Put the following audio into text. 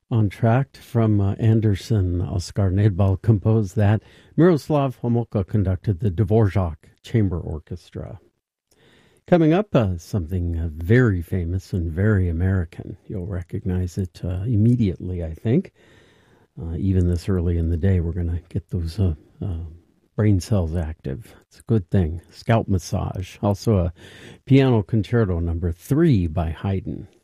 On track from Anderson. Oskar Nedbal composed that. Miroslav Homolka conducted the Dvorak Chamber Orchestra. Coming up, something very famous and very American. You'll recognize it immediately, I think. Even this early in the day, we're going to get those brain cells active. It's a good thing. Scalp massage. Also a piano concerto number 3 by Haydn.